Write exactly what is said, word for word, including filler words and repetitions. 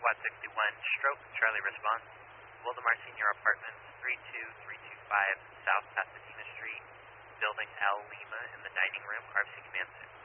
Squad sixty-one, stroke, Charlie response. Wildemar Senior Apartments, three two three two five South Pasadena Street, Building L Lima in the dining room, R F C Command six.